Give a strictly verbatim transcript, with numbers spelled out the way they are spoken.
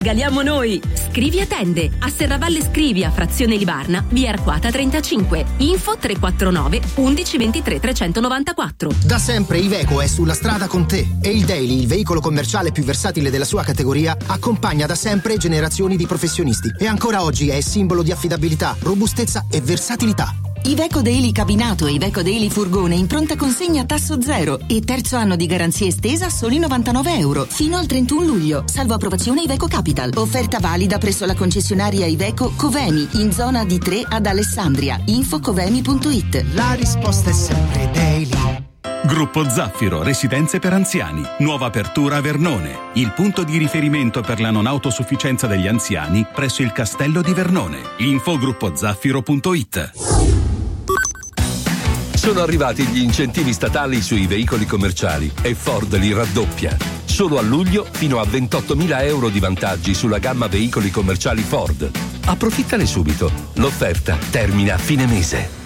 Regaliamo noi! Scrivia Tende a Serravalle Scrivia, frazione Libarna, via Arquata trentacinque. Info tre quattro nove undici ventitré trecentonovantaquattro. Da sempre Iveco è sulla strada con te e il Daily, il veicolo commerciale più versatile della sua categoria, accompagna da sempre generazioni di professionisti e ancora oggi è simbolo di affidabilità, robustezza e versatilità. Iveco Daily cabinato e Iveco Daily furgone in pronta consegna a tasso zero e terzo anno di garanzia estesa a soli novantanove euro fino al trentuno luglio, salvo approvazione Iveco Capital. Offerta valida presso la concessionaria Iveco Covemi in zona D tre ad Alessandria. Info covemi punto it. La risposta è sempre Daily. Gruppo Zaffiro, residenze per anziani. Nuova apertura a Vernone. Il punto di riferimento per la non autosufficienza degli anziani presso il Castello di Vernone. Info gruppo zaffiro punto it. Sono arrivati gli incentivi statali sui veicoli commerciali e Ford li raddoppia. Solo a luglio fino a ventottomila euro di vantaggi sulla gamma veicoli commerciali Ford. Approfittane subito. L'offerta termina a fine mese.